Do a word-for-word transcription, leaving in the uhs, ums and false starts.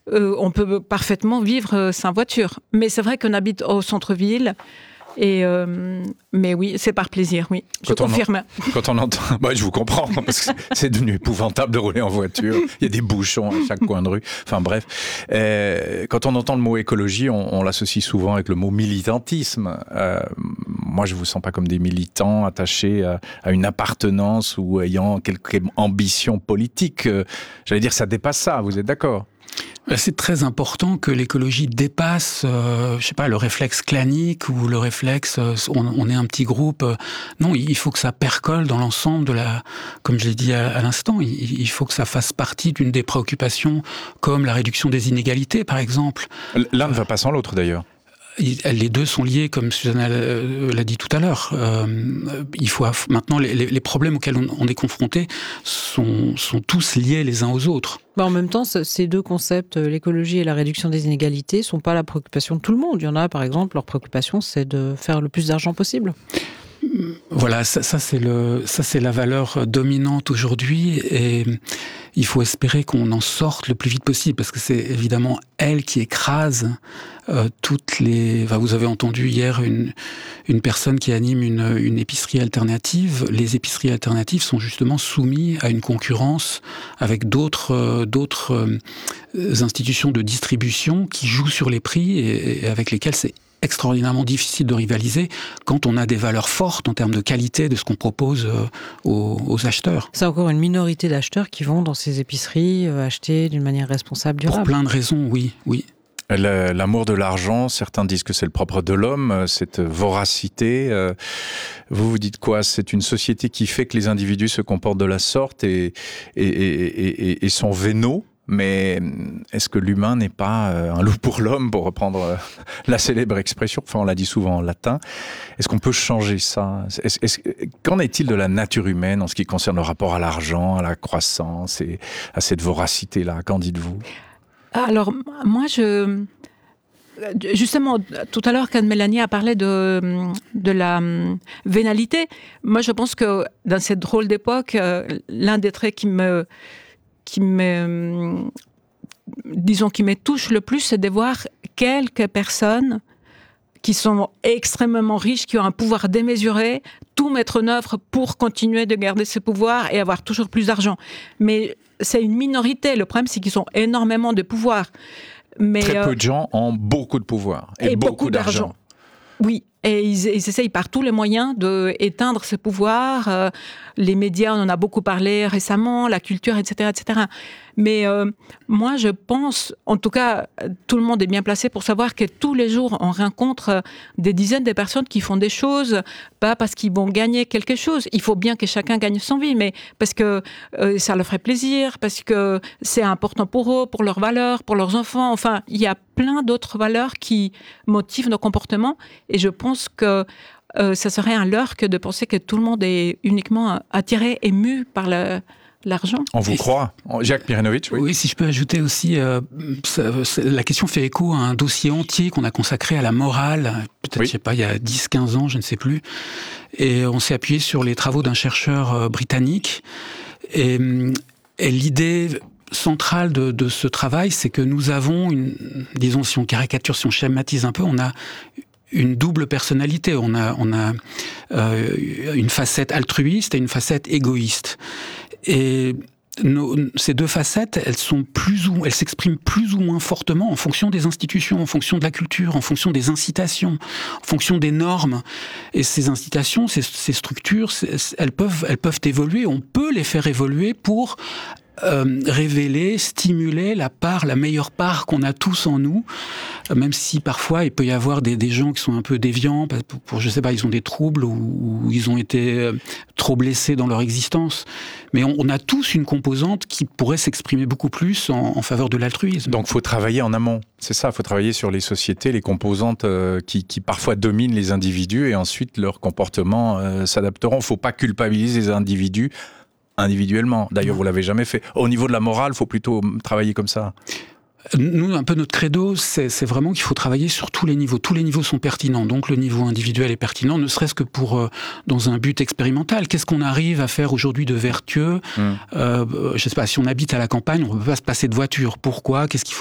euh, on peut parfaitement vivre euh, sans voiture. Mais c'est vrai qu'on habite au centre-ville. Et euh, mais oui, c'est par plaisir, oui. Je quand confirme. On en, quand on entend, bah, je vous comprends parce que c'est devenu épouvantable de rouler en voiture. Il y a des bouchons à chaque coin de rue. Enfin bref, euh, quand on entend le mot écologie, on, on l'associe souvent avec le mot militantisme. Euh, moi, je vous sens pas comme des militants attachés à, à une appartenance ou ayant quelque ambition politique. Euh, j'allais dire, ça dépasse ça. Vous êtes d'accord ? C'est très important que l'écologie dépasse, euh, je sais pas, le réflexe clanique ou le réflexe, euh, on, on est un petit groupe. Euh, non, il faut que ça percole dans l'ensemble de la, comme je l'ai dit à, à l'instant, il, il faut que ça fasse partie d'une des préoccupations comme la réduction des inégalités, par exemple. L'un ne va pas sans l'autre, d'ailleurs. Les deux sont liés, comme Susanna l'a dit tout à l'heure. Euh, il faut maintenant les, les problèmes auxquels on, on est confronté sont, sont tous liés les uns aux autres. Bah en même temps, ces deux concepts, l'écologie et la réduction des inégalités, sont pas la préoccupation de tout le monde. Il y en a, par exemple, leur préoccupation, c'est de faire le plus d'argent possible. Voilà, ça, ça c'est le, ça c'est la valeur dominante aujourd'hui, et il faut espérer qu'on en sorte le plus vite possible, parce que c'est évidemment elle qui écrase euh, toutes les. Enfin, vous avez entendu hier une une personne qui anime une une épicerie alternative. Les épiceries alternatives sont justement soumises à une concurrence avec d'autres euh, d'autres euh, institutions de distribution qui jouent sur les prix et, et avec lesquelles c'est extraordinairement difficile de rivaliser quand on a des valeurs fortes en termes de qualité de ce qu'on propose euh, aux, aux acheteurs. C'est encore une minorité d'acheteurs qui vont dans ces épiceries euh, acheter d'une manière responsable, durable. Pour plein de raisons, oui, oui. L'amour de l'argent, certains disent que c'est le propre de l'homme, cette voracité. Vous vous dites quoi ? C'est une société qui fait que les individus se comportent de la sorte et, et, et, et, et sont vénaux. Mais est-ce que l'humain n'est pas un loup pour l'homme, pour reprendre la célèbre expression ? Enfin, on l'a dit souvent en latin. Est-ce qu'on peut changer ça ? est-ce, est-ce, Qu'en est-il de la nature humaine en ce qui concerne le rapport à l'argent, à la croissance et à cette voracité-là ? Qu'en dites-vous ? Alors, moi, je... Justement, tout à l'heure, quand Mélanie a parlé de, de la vénalité, moi, je pense que dans cette drôle d'époque, l'un des traits qui me... qui me, disons, qui me touche le plus, c'est de voir quelques personnes qui sont extrêmement riches, qui ont un pouvoir démesuré, tout mettre en œuvre pour continuer de garder ce pouvoir et avoir toujours plus d'argent. Mais c'est une minorité. Le problème, c'est qu'ils ont énormément de pouvoir. Mais, Très euh, peu de gens ont beaucoup de pouvoir et, et beaucoup, beaucoup d'argent. d'argent. Oui. Et ils, ils essayent par tous les moyens d'éteindre ce pouvoir. Euh, les médias, on en a beaucoup parlé récemment, la culture, et cetera, et cetera. Mais euh, moi, je pense, en tout cas, tout le monde est bien placé pour savoir que tous les jours, on rencontre des dizaines de personnes qui font des choses, pas parce qu'ils vont gagner quelque chose. Il faut bien que chacun gagne son vie, mais parce que euh, ça leur ferait plaisir, parce que c'est important pour eux, pour leurs valeurs, pour leurs enfants. Enfin, il y a plein d'autres valeurs qui motivent nos comportements. Et je pense que euh, ça serait un leurre que de penser que tout le monde est uniquement attiré, ému par le... l'argent. On vous Et croit. Jacques Mirenovitch, oui. Oui, si je peux ajouter aussi, euh, ça, ça, la question fait écho à un dossier entier qu'on a consacré à la morale, peut-être, Oui. je sais pas, il y a dix quinze ans, je ne sais plus. Et on s'est appuyé sur les travaux d'un chercheur euh, britannique. Et, et l'idée centrale de, de ce travail, c'est que nous avons, une, disons, si on caricature, si on schématise un peu, on a une double personnalité. On a, on a euh, une facette altruiste et une facette égoïste. Et nos, ces deux facettes, elles sont plus ou, elles s'expriment plus ou moins fortement en fonction des institutions, en fonction de la culture, en fonction des incitations, en fonction des normes. Et ces incitations, ces, ces structures, elles peuvent, elles peuvent évoluer. On peut les faire évoluer pour Euh, révéler, stimuler la part, la meilleure part qu'on a tous en nous, euh, même si parfois il peut y avoir des, des gens qui sont un peu déviants, pour, pour je sais pas, ils ont des troubles ou, ou ils ont été euh, trop blessés dans leur existence. Mais on, on a tous une composante qui pourrait s'exprimer beaucoup plus en, en faveur de l'altruisme. Donc, il faut travailler en amont. C'est ça, il faut travailler sur les sociétés, les composantes euh, qui, qui parfois dominent les individus et ensuite leurs comportements euh, s'adapteront. Il ne faut pas culpabiliser les individus individuellement. D'ailleurs, vous l'avez jamais fait. Au niveau de la morale, il faut plutôt travailler comme ça. Nous, un peu notre credo, c'est, c'est vraiment qu'il faut travailler sur tous les niveaux. Tous les niveaux sont pertinents. Donc, le niveau individuel est pertinent, ne serait-ce que pour euh, dans un but expérimental. Qu'est-ce qu'on arrive à faire aujourd'hui de vertueux ? mmh. euh, Je sais pas, si on habite à la campagne, on ne peut pas se passer de voiture. Pourquoi ? Qu'est-ce qu'il